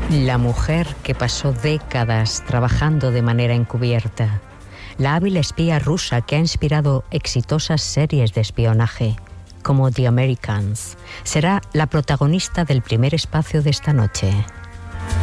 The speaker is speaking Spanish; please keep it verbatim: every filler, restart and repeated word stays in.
La mujer que pasó décadas trabajando de manera encubierta. La hábil espía rusa que ha inspirado exitosas series de espionaje, como The Americans, será la protagonista del primer espacio de esta noche.